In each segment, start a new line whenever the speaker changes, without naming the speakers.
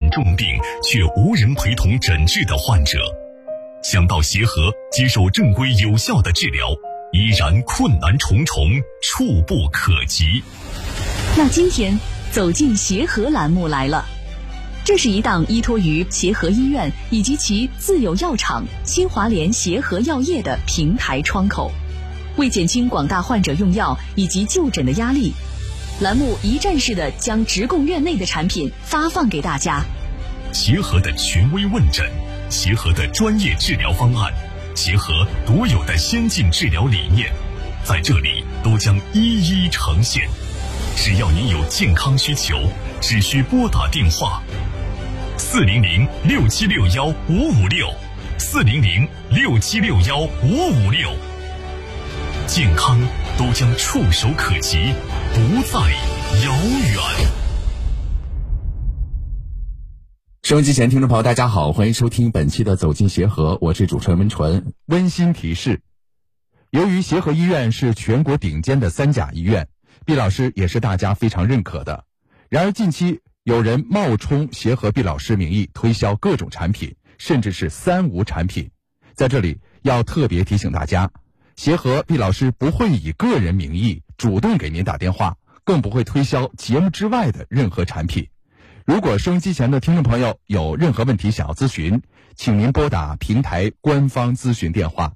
重病却无人陪同诊治的患者，想到协和接受正规有效的治疗，依然困难重重，触不可及。
那今天走进协和栏目来了，这是一档依托于协和医院以及其自有药厂新华联协和药业的平台窗口，为减轻广大患者用药以及就诊的压力，栏目一站式的将直供院内的产品发放给大家。
协和的权威问诊，协和的专业治疗方案，协和独有的先进治疗理念，在这里都将一一呈现。只要您有健康需求，只需拨打电话400-676-1556，400-676-1556，健康都将触手可及，不再遥远。
收音机前听众朋友大家好，欢迎收听本期的走进协和，我是主持人温纯。温馨提示，由于协和医院是全国顶尖的3甲医院，毕老师也是大家非常认可的。然而近期有人冒充协和毕老师名义推销各种产品，甚至是3无产品。在这里要特别提醒大家，协和毕老师不会以个人名义主动给您打电话，更不会推销节目之外的任何产品。如果收音机前的听众朋友有任何问题想要咨询，请您拨打平台官方咨询电话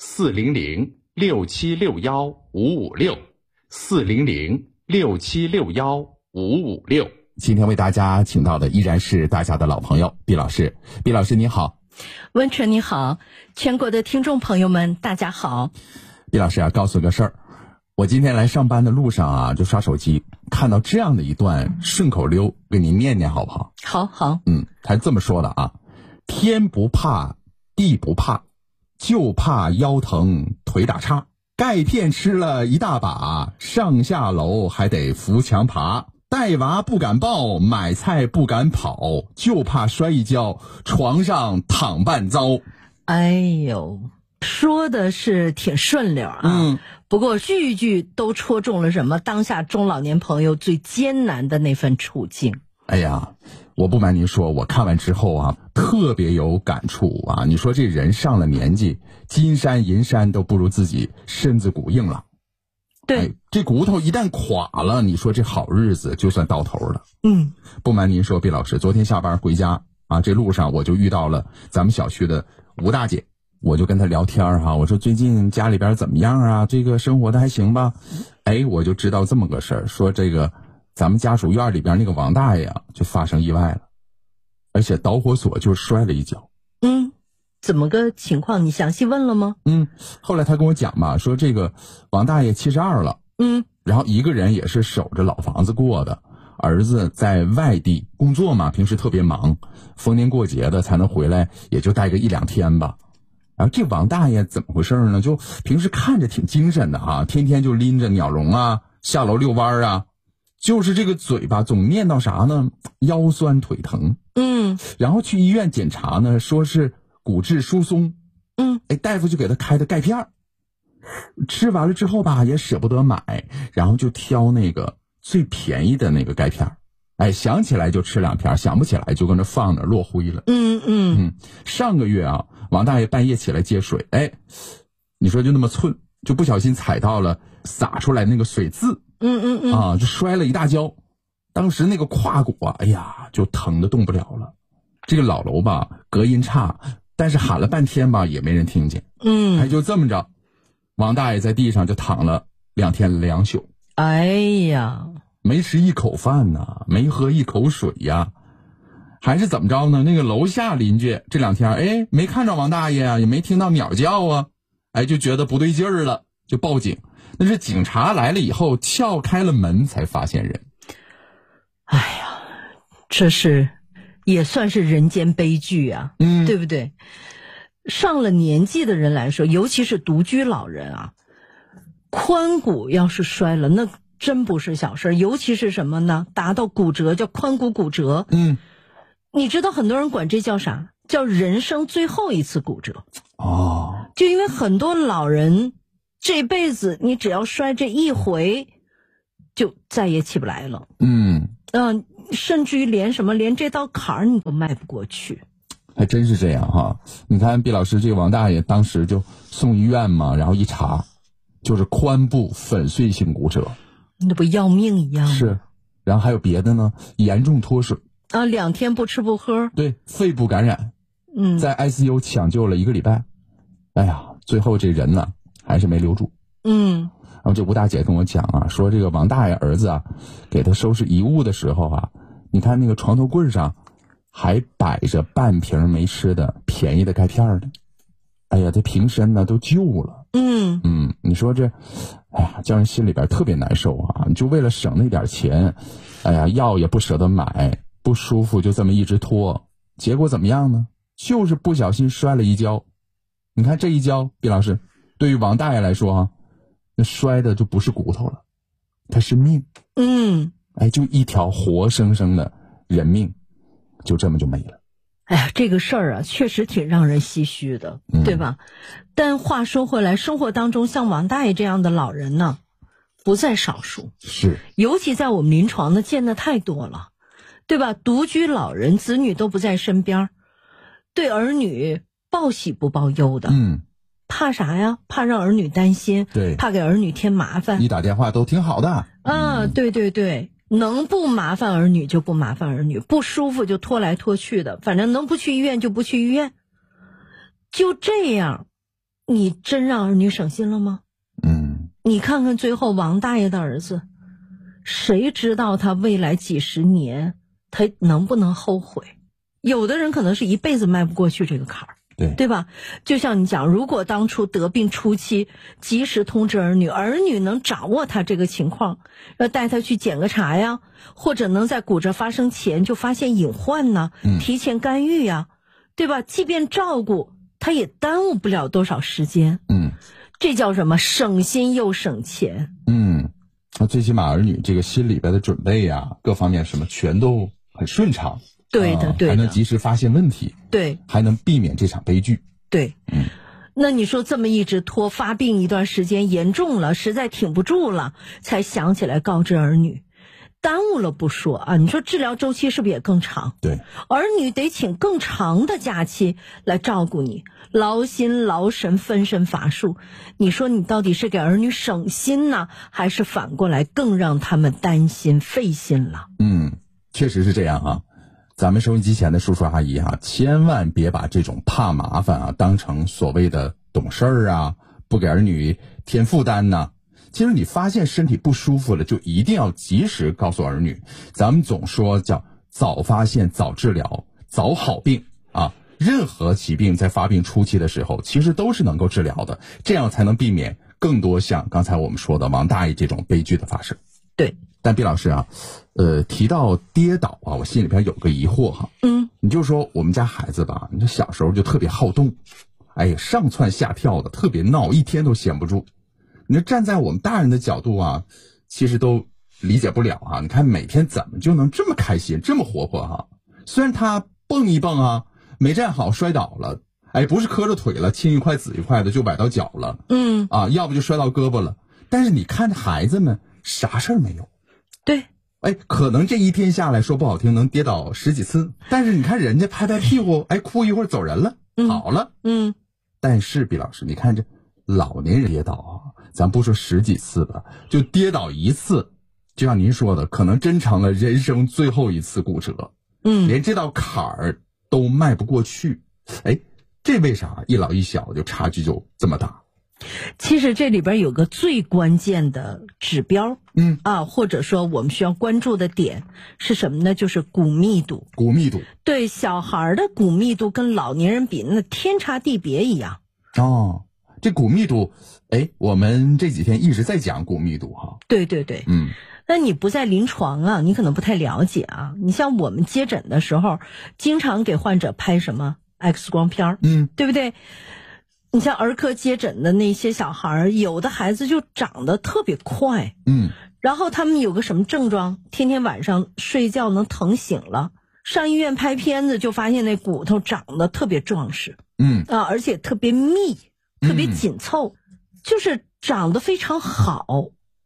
400-676-1556，400-676-1556。今天为大家请到的依然是大家的老朋友毕老师。毕老师你好。
温纯你好，全国的听众朋友们大家好。
毕老师啊，告诉个事儿，我今天来上班的路上啊，就刷手机看到这样的一段顺口溜，给您念念好不好？
好。
他这么说的啊：天不怕地不怕，就怕腰疼腿打岔，钙片吃了一大把，上下楼还得扶墙爬，带娃不敢抱，买菜不敢跑，就怕摔一跤，床上躺半遭。
哎呦，说的是挺顺溜啊。不过句句都戳中了什么当下中老年朋友最艰难的那份处境。
哎呀，我不瞒您说，我看完之后啊，特别有感触啊。你说这人上了年纪，金山银山都不如自己身子骨硬朗。
对，
这骨头一旦垮了，你说这好日子就算到头了。不瞒您说，毕老师，昨天下班回家啊，这路上我就遇到了咱们小区的吴大姐，我就跟她聊天哈，我说最近家里边怎么样啊？这个生活的还行吧？我就知道这么个事儿，说这个咱们家属院里边那个王大爷啊，就发生意外了，而且导火索就摔了一跤。
怎么个情况？你详细问了吗？
后来他跟我讲嘛，说这个王大爷72了，然后一个人也是守着老房子过的，儿子在外地工作嘛，平时特别忙，逢年过节的才能回来，也就待个1-2天吧。然后这王大爷怎么回事呢？就平时看着挺精神的啊，天天就拎着鸟笼啊，下楼遛弯啊，就是这个嘴巴总念叨啥呢？腰酸腿疼。然后去医院检查呢，说是骨质疏松。大夫就给他开的钙片，吃完了之后吧，也舍不得买，然后就挑那个最便宜的那个钙片。想起来就吃2片，想不起来就跟那放着落灰了。上个月啊，王大爷半夜起来接水，你说就那么寸，就不小心踩到了洒出来那个水渍，就摔了一大跤。当时那个胯骨啊，就疼得动不了了。这个老楼吧，隔音差，但是喊了半天吧，也没人听见。就这么着，王大爷在地上就躺了2天2宿。没吃一口饭呐，没喝一口水呀，还是怎么着呢？那个楼下邻居这2天，没看着王大爷啊，也没听到鸟叫啊，就觉得不对劲儿了，就报警。那是警察来了以后，撬开了门才发现人。
这是也算是人间悲剧啊，对不对？上了年纪的人来说，尤其是独居老人啊，髋骨要是摔了，那真不是小事，尤其是什么呢？达到骨折，叫髋骨骨折。你知道很多人管这叫啥？叫人生最后一次骨折。就因为很多老人这辈子你只要摔这一回，就再也起不来了。 甚至于连这道坎儿你都迈不过去。
还真是这样哈！你看毕老师这个王大爷当时就送医院嘛，然后一查，就是髋部粉碎性骨折，
那不要命一样吗？
是，然后还有别的呢，严重脱水
啊，2天不吃不喝，
对，肺部感染，在 ICU 抢救了1个礼拜，哎呀，最后这人呢还是没留住，然后这吴大姐跟我讲啊，说这个王大爷儿子啊，给他收拾遗物的时候啊，你看那个床头柜上还摆着半瓶没吃的便宜的钙片的，哎呀，这瓶身呢都旧了，你说这，哎呀，叫人心里边特别难受啊！就为了省那点钱，哎呀，药也不舍得买，不舒服就这么一直拖，结果怎么样呢？就是不小心摔了一跤。你看这一跤，毕老师，对于王大爷来说啊，那摔的就不是骨头了，他是命。哎，就一条活生生的人命，就这么就没了。
哎呀，这个事儿啊，确实挺让人唏嘘的，对吧？但话说回来，生活当中像王大爷这样的老人呢，不在少数。
是，
尤其在我们临床呢，见的太多了，对吧？独居老人，子女都不在身边，对儿女报喜不报忧的。怕啥呀？怕让儿女担心，
对，
怕给儿女添麻烦。
一打电话都挺好的。
对对对。能不麻烦儿女就不麻烦儿女，不舒服就拖来拖去的，反正能不去医院就不去医院，就这样，你真让儿女省心了吗？你看看最后王大爷的儿子，谁知道他未来几十年他能不能后悔？有的人可能是一辈子迈不过去这个坎儿，对吧？就像你讲，如果当初得病初期及时通知儿女，儿女能掌握他这个情况，要带他去检个查呀，或者能在骨折发生前就发现隐患呢，提前干预呀，对吧？即便照顾，他也耽误不了多少时间。这叫什么？省心又省钱。
那最起码儿女这个心里边的准备呀，各方面什么全都很顺畅。
对的，
还能及时发现问题，
对，
还能避免这场悲剧。
对，那你说这么一直拖，发病一段时间严重了，实在挺不住了，才想起来告知儿女，耽误了不说啊，你说治疗周期是不是也更长？
对，
儿女得请更长的假期来照顾你，劳心劳神，分身乏术。你说你到底是给儿女省心呢，还是反过来更让他们担心费心了？
确实是这样啊。咱们收音机前的叔叔阿姨啊，千万别把这种怕麻烦啊当成所谓的懂事儿啊，不给儿女添负担呢。其实你发现身体不舒服了，就一定要及时告诉儿女。咱们总说叫早发现、早治疗、早好病啊。任何疾病在发病初期的时候，其实都是能够治疗的，这样才能避免更多像刚才我们说的王大爷这种悲剧的发生。
对。
但毕老师啊，提到跌倒啊，我心里边有个疑惑哈。你就说我们家孩子吧，你这小时候就特别好动，哎呀，上蹿下跳的，特别闹，一天都闲不住。你站在我们大人的角度啊，其实都理解不了啊。你看每天怎么就能这么开心，这么活泼哈？虽然他蹦一蹦啊，没站好摔倒了，哎，不是磕着腿了，青一块紫一块的就崴到脚了，要不就摔到胳膊了。但是你看着孩子们啥事儿没有。
对，
哎，可能这一天下来说不好听，能跌倒10几次，但是你看人家拍拍屁股，哎，哭一会儿走人了，好了，但是毕老师，你看这老年人跌倒啊，咱不说10几次吧，就跌倒1次，就像您说的，可能真成了人生最后一次骨折，连这道坎儿都迈不过去，哎，这为啥一老一小就差距就这么大？
其实这里边有个最关键的指标，或者说我们需要关注的点是什么呢？就是骨密度。
骨密度，对，
小孩的骨密度跟老年人比，那天差地别一样。
这骨密度，哎，我们这几天一直在讲骨密度哈。
对对对，那你不在临床啊，你可能不太了解啊。你像我们接诊的时候，经常给患者拍什么 X 光片，对不对？你像儿科接诊的那些小孩，有的孩子就长得特别快，然后他们有个什么症状，天天晚上睡觉能疼醒了，上医院拍片子就发现那骨头长得特别壮实，而且特别密，特别紧凑，就是长得非常好，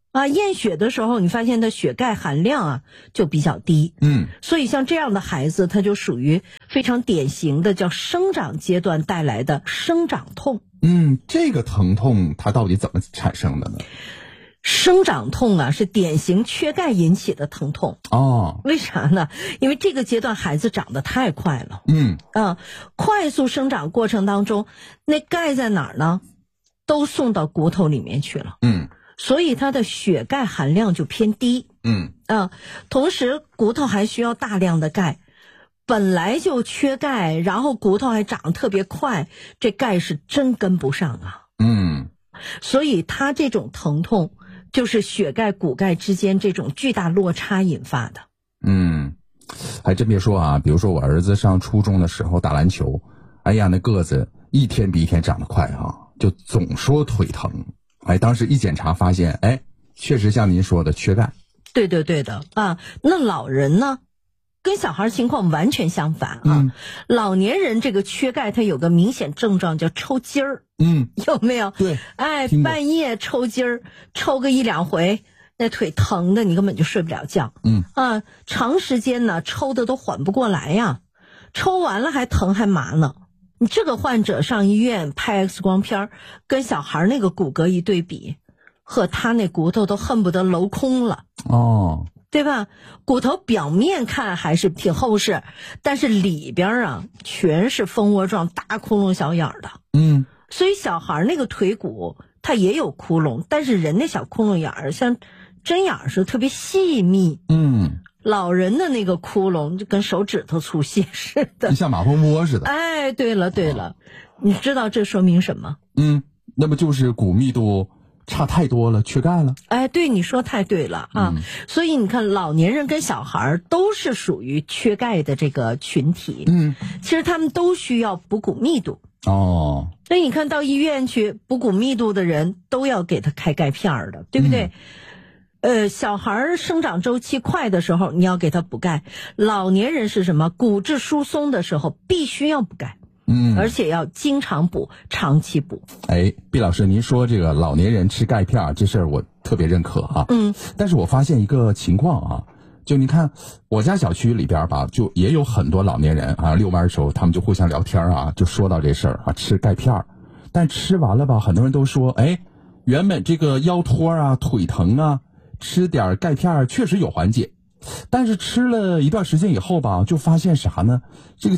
验血的时候你发现他血钙含量啊就比较低。所以像这样的孩子他就属于非常典型的叫生长阶段带来的生长痛。
这个疼痛它到底怎么产生的呢？
生长痛啊是典型缺钙引起的疼痛。为啥呢？因为这个阶段孩子长得太快了。快速生长过程当中，那钙在哪儿呢？都送到骨头里面去了。所以它的血钙含量就偏低。同时骨头还需要大量的钙，本来就缺钙，然后骨头还长得特别快，这钙是真跟不上啊。所以它这种疼痛就是血钙骨钙之间这种巨大落差引发的。
还真别说啊，比如说我儿子上初中的时候打篮球，哎呀那个子一天比一天长得快啊，就总说腿疼。当时一检查发现，确实像您说的缺钙。
对的啊。那老人呢跟小孩情况完全相反啊。老年人这个缺钙它有个明显症状叫抽筋儿。有没有？
对。
半夜抽筋儿，抽个1-2回，那腿疼的你根本就睡不了觉。长时间呢抽的都缓不过来呀，抽完了还疼还麻呢。你这个患者上医院拍 X 光片，跟小孩那个骨骼一对比，和他那骨头都恨不得镂空了。对吧？骨头表面看还是挺厚实，但是里边啊全是蜂窝状大窟窿小眼儿的。所以小孩那个腿骨它也有窟窿，但是人那小窟窿眼儿像针眼儿似的特别细密。老人的那个窟窿就跟手指头粗细似的，
像马蜂窝似的。
对了，你知道这说明什么？
那么就是骨密度差太多了，缺钙了。
对，你说太对了啊。所以你看老年人跟小孩都是属于缺钙的这个群体。其实他们都需要补骨密度。所以你看到医院去补骨密度的人都要给他开钙片的，对不对？小孩生长周期快的时候你要给他补钙，老年人是什么？骨质疏松的时候必须要补钙。而且要经常补，长期补。毕老师，您说这个老年人吃钙片这事儿我特别认可啊。但是我发现一个情况啊，就你看我家小区里边吧，就也有很多老年人啊，遛弯的时候他们就互相聊天啊，就说到这事儿啊，吃钙片。但吃完了吧，很多人都说，原本这个腰托啊、腿疼啊，吃点钙片确实有缓解。但是吃了一段时间以后吧，就发现啥呢？这个